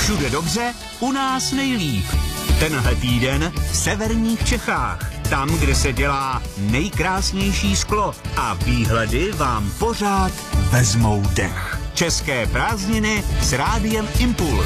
Všude dobře, u nás nejlíp. Tenhle týden v severních Čechách, tam, kde se dělá nejkrásnější sklo a výhledy vám pořád vezmou dech. České prázdniny s Rádiem Impuls.